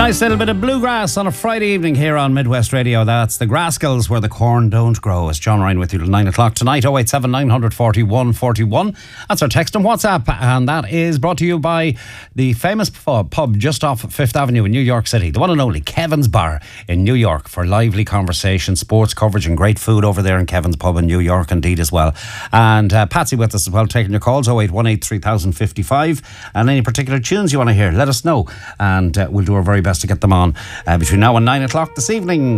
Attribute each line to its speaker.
Speaker 1: Nice little bit of bluegrass on a Friday evening here on Midwest Radio. That's the Graskels, where the corn don't grow. It's John Ryan with you till 9 o'clock tonight. 087 941 41. That's our text and WhatsApp. And that is brought to you by the famous pub just off 5th Avenue in New York City. The one and only Kevin's Bar in New York, for lively conversation, sports coverage and great food over there in Kevin's Pub in New York indeed as well. And Patsy with us as well, taking your calls. 0818 3055. And any particular tunes you want to hear, let us know. And we'll do our very best to get them on between now and 9 o'clock this evening.